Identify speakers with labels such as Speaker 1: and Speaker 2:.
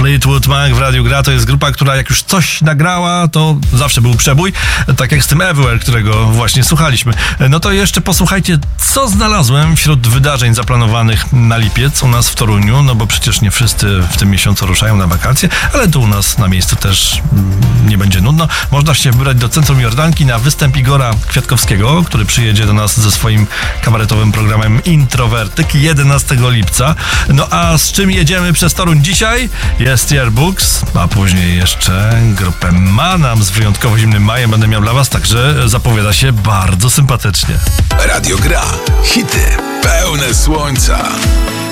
Speaker 1: Fleetwood Mac w Radiu Gra to jest grupa, która jak już coś nagrała, to zawsze był przebój, tak jak z tym Everywhere, którego właśnie słuchaliśmy. No to jeszcze posłuchajcie, co znalazłem wśród wydarzeń zaplanowanych na lipiec u nas w Toruniu, no bo przecież nie wszyscy w tym miesiącu ruszają na wakacje, ale tu u nas na miejscu też nie będzie nudno. Można się wybrać do Centrum Jordanki na występ Igora Kwiatkowskiego, który przyjedzie do nas ze swoim kabaretowym programem Introwertyk 11 lipca. No a z czym jedziemy przez Toruń dzisiaj? Jest Yearbooks, a później jeszcze grupę Manam z wyjątkowo zimnym majem będę miał dla was, także zapowiada się bardzo sympatycznie.
Speaker 2: Radio Gra. Hity pełne słońca.